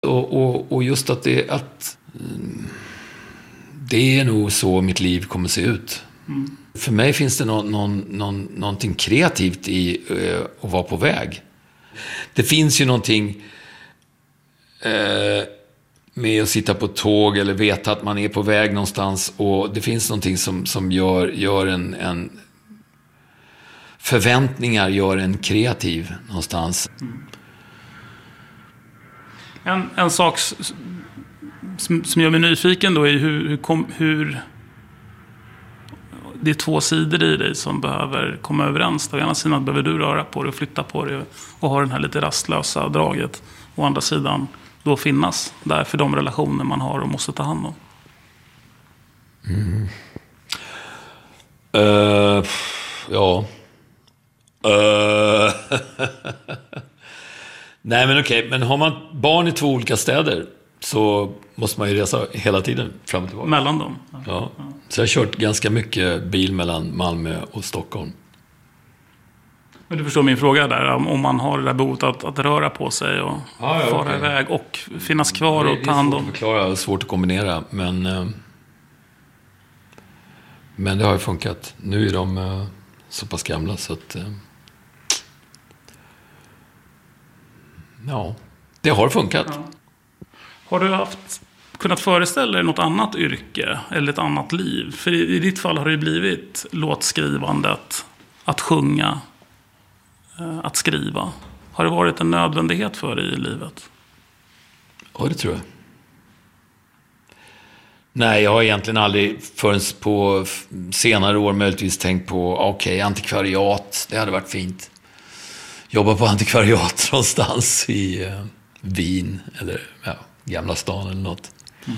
Och just att det är nog så mitt liv kommer se ut. Mm. För mig finns det någonting kreativt i att vara på väg. Det finns ju någonting med att sitta på tåg eller veta att man är på väg någonstans, och det finns någonting som gör en förväntningar gör en kreativ någonstans. En sak som gör mig nyfiken då är hur det är två sidor i dig som behöver komma överens. Å ena sidan behöver du röra på dig och flytta på dig och ha den här lite rastlösa draget. Å andra sidan då finnas där för de relationer man har och måste ta hand om. Mm. Ja. Nej, men okej. Men har man barn i 2 olika städer så måste man ju resa hela tiden fram och tillbaka. Mellan dem? Ja. Så jag har kört ganska mycket bil mellan Malmö och Stockholm. Men du förstår min fråga där. Om man har det där behovet att röra på sig och fara iväg och finnas kvar och ta hand om. Det är svårt att förklara, svårt att kombinera. Men det har ju funkat. Nu är de så pass gamla så att... Ja, det har funkat. Ja. Har du kunnat föreställa dig något annat yrke eller ett annat liv? För i ditt fall har det blivit låtskrivandet, att sjunga, att skriva. Har det varit en nödvändighet för dig i livet? Ja, det tror jag. Nej, jag har egentligen aldrig förrän på senare år möjligtvis tänkt på antikvariat, det hade varit fint. Jobba på antikvariat någonstans i Wien eller Gamla stan eller något.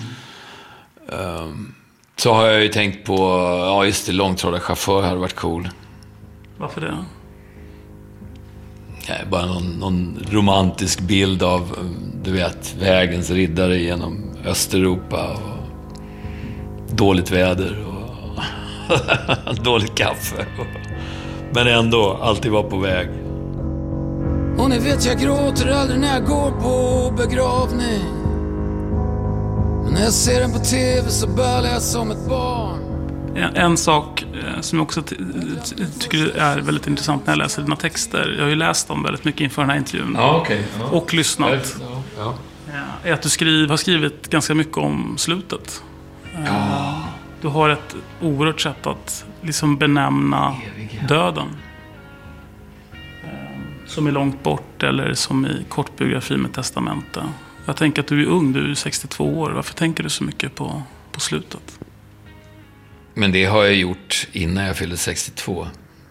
Så har jag ju tänkt på, långtradarchaufför hade varit cool. Varför det? Bara någon romantisk bild av, du vet, vägens riddare genom Östeuropa och dåligt väder och dåligt kaffe. Men ändå alltid vara på väg. Och ni vet, jag gråter aldrig när jag går på begravning. Men när jag ser den på tv så bölar jag som ett barn. En sak som jag också tycker är väldigt intressant när jag läser dina texter. Jag har ju läst dem väldigt mycket inför den här intervjun. Och lyssnat. Är att du har skrivit ganska mycket om slutet. Du har ett oerhört sätt att liksom benämna döden. Som är långt bort eller som i kortbiografi med testamente. Jag tänker att du är ung, du är 62 år. Varför tänker du så mycket på slutet? Men det har jag gjort innan jag fyllde 62.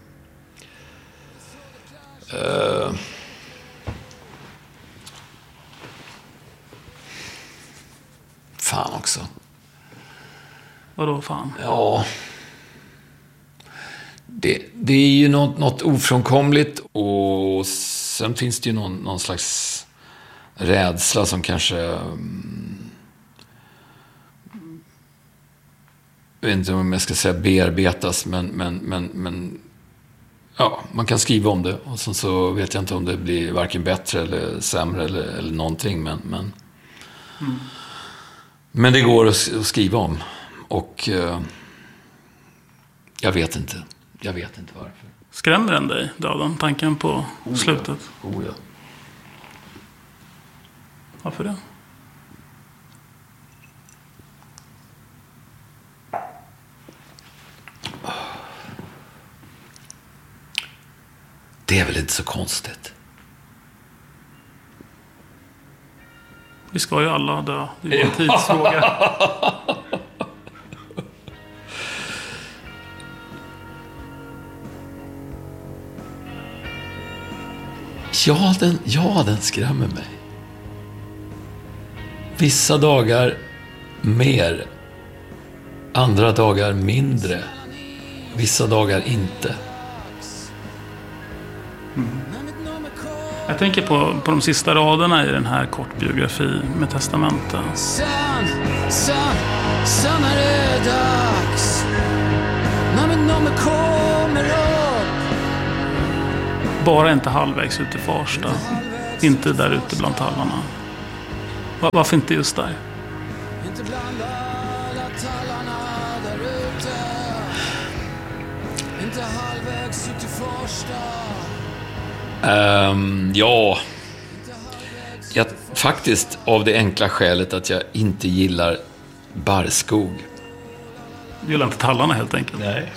Fan också. Vadå fan? Ja. Det är ju något ofrånkomligt, och sen finns det ju någon slags rädsla som kanske... Jag vet inte om jag ska säga bearbetas, men ja, man kan skriva om det, och sen så vet jag inte om det blir varken bättre eller sämre eller någonting, men det går att skriva om, och jag vet inte varför. Skrämmer den dig, döden, tanken på slutet? Ja. Varför det? Det är väl inte så konstigt. Vi ska ju alla dö. Det är en tidsfråga. Ja, den skrämmer mig. Vissa dagar mer, andra dagar mindre, vissa dagar inte. Jag tänker på de sista raderna i den här kortbiografi med testamente. Sen är det dags när mitt nummer kommer upp. Bara inte halvvägs ut i Farsta. Inte där ute bland tallarna. Varför inte just där? Inte blanda alla tallarna där ute. Inte halvvägs ut till första. Faktiskt av det enkla skälet att jag inte gillar barrskog. Du gillar inte tallarna helt enkelt. Nej.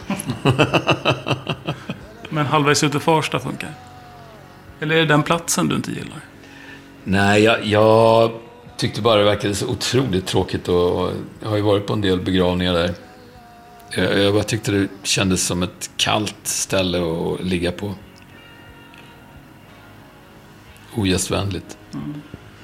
Men halvvägs ut till första funkar. Eller är det den platsen du inte gillar? Nej, jag tyckte bara det verkade så otroligt tråkigt och jag har ju varit på en del begravningar där. Jag bara tyckte det kändes som ett kallt ställe att ligga på. Ogästvänligt. Mm.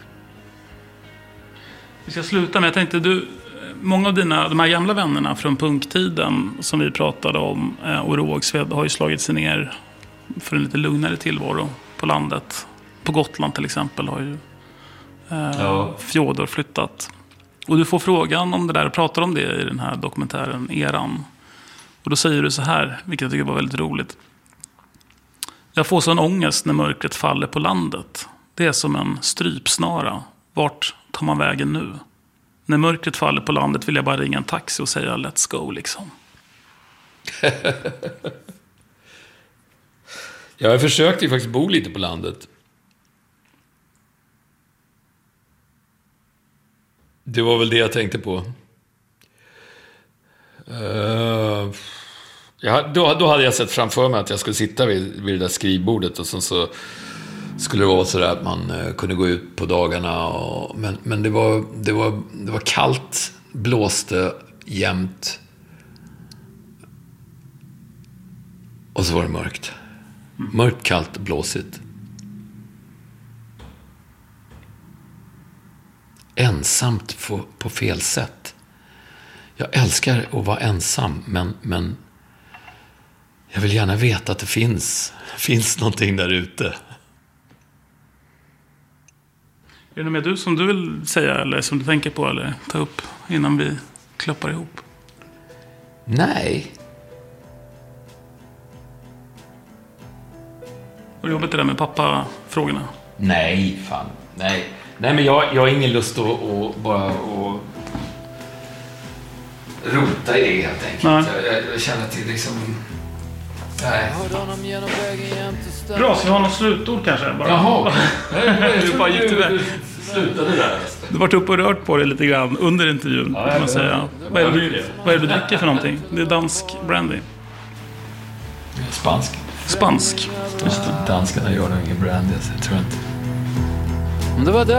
Vi ska sluta med, jag tänkte många av de här gamla vännerna från punktiden som vi pratade om och Rågsved har ju slagit sig ner för en lite lugnare tillvaro på landet. På Gotland till exempel har ju Fjodor flyttat. Och du får frågan om det där och pratar om det i den här dokumentären Eran. Och då säger du så här, vilket jag tycker var väldigt roligt. Jag får sån ångest när mörkret faller på landet. Det är som en strypsnara. Vart tar man vägen nu? När mörkret faller på landet vill jag bara ringa en taxi och säga let's go liksom. Jag försökte ju faktiskt bo lite på landet. Det var väl det jag tänkte på. Då hade jag sett framför mig att jag skulle sitta vid det där skrivbordet och så skulle det vara så där att man kunde gå ut på dagarna men det var kallt, blåste jämt och så var det mörkt. Mörkt, kallt, blåsigt. Ensamt på fel sätt. Jag älskar att vara ensam men jag vill gärna veta att det finns någonting där ute. Är det något mer som du vill säga eller som du tänker på eller ta upp innan vi klappar ihop? Nej. Har du jobbat det där med pappa-frågorna? Nej, fan. Nej, men jag har ingen lust att bara rota i det helt enkelt. Jag känner till liksom... Nej. Bra, så vi har något slutord kanske bara. Jaha. Du bara gick iväg. Slutade där. Du har varit uppe och rört på det lite grann under intervjun. Kan man säga. Vad är det du dricker för någonting? Det är dansk brandy. Spansk. Spansk. Just det. Danskarna gör nog ingen brandy, så jag tror inte. Det var